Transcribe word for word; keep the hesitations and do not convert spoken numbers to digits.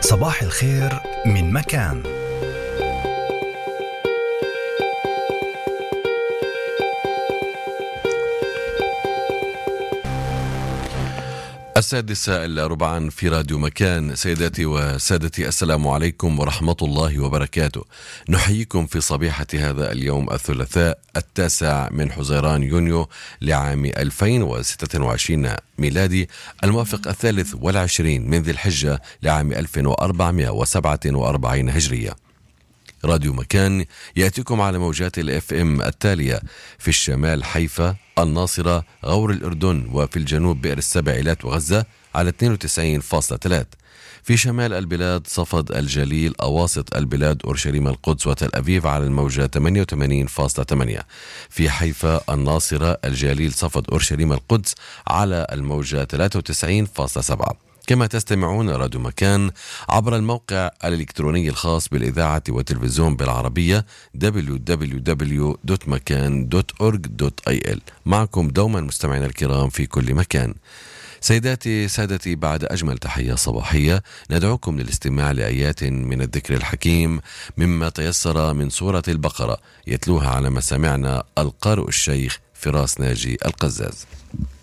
صباح الخير من مكان. السادسة إلا ربعا في راديو مكان. سيداتي وسادتي، السلام عليكم ورحمة الله وبركاته. نحييكم في صبيحة هذا اليوم الثلاثاء التاسع من حزيران يونيو لعام ألفين وستة وعشرين ميلادي، الموافق الثالث والعشرين من ذي الحجة لعام ألف وأربعمائة وسبعة وأربعين هجرية. راديو مكان يأتيكم على موجات الاف ام التالية: في الشمال حيفا، الناصرة، غور الأردن، وفي الجنوب بئر السبعيلات وغزة على اثنين وتسعين فاصلة ثلاثة. في شمال البلاد صفد، الجليل، أواسط البلاد، أورشليم، القدس، وتل أبيب على الموجة ثمانية وثمانين فاصلة ثمانية. في حيفا، الناصرة، الجليل، صفد، أورشليم، القدس على الموجة ثلاثة وتسعين فاصلة سبعة. كما تستمعون راديو مكان عبر الموقع الإلكتروني الخاص بالإذاعة والتلفزيون بالعربية دبليو دبليو دبليو دوت مكان دوت أورغ دوت آي إل. معكم دوما مستمعينا الكرام في كل مكان. سيداتي سادتي، بعد أجمل تحية صباحية ندعوكم للاستماع لآيات من الذكر الحكيم مما تيسر من سورة البقرة، يتلوها على مسامعنا القارئ الشيخ فراس ناجي القزاز.